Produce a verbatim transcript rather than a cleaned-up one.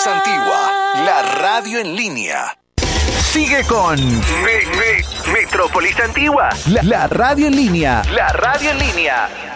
Metrópolis Antigua, la radio en línea. Sigue con Me- Me- Metrópolis Antigua, la, la radio en línea. la radio en línea.